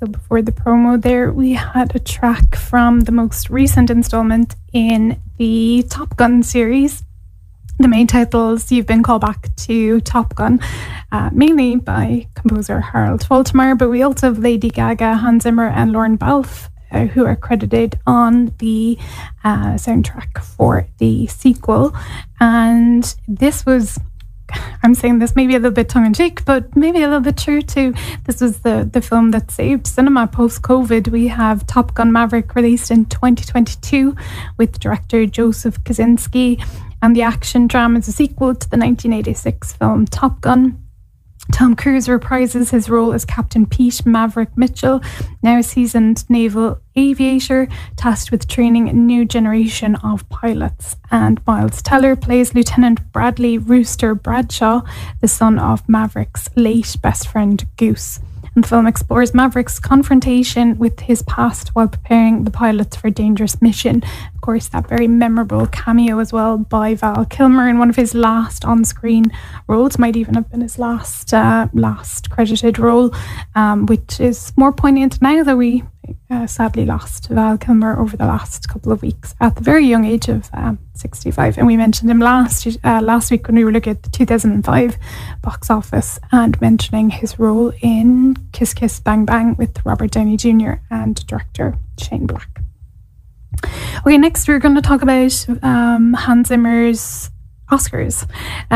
So before the promo there, we had a track from the most recent installment in the Top Gun series. The main titles, you've been called back to Top Gun, mainly by composer Harold Faltermeyer, but we also have Lady Gaga, Hans Zimmer and Lorne Balfe, who are credited on the soundtrack for the sequel. And this was, I'm saying this maybe a little bit tongue-in-cheek, but maybe a little bit true too. This was the film that saved cinema post-COVID. We have Top Gun Maverick, released in 2022 with director Joseph Kosinski, and the action drama is a sequel to the 1986 film Top Gun. Tom Cruise reprises his role as Captain Pete Maverick Mitchell, now a seasoned naval aviator tasked with training a new generation of pilots. And Miles Teller plays Lieutenant Bradley Rooster Bradshaw, the son of Maverick's late best friend Goose. And the film explores Maverick's confrontation with his past while preparing the pilots for a dangerous mission. Of course, that very memorable cameo as well by Val Kilmer in one of his last on-screen roles, might even have been his last credited role, which is more poignant now that we sadly lost Val Kilmer over the last couple of weeks at the very young age of 65. And we mentioned him last week when we were looking at the 2005 box office and mentioning his role in Kiss Kiss Bang Bang with Robert Downey Jr. and director Shane Black. Okay, next we're going to talk about Hans Zimmer's Oscars.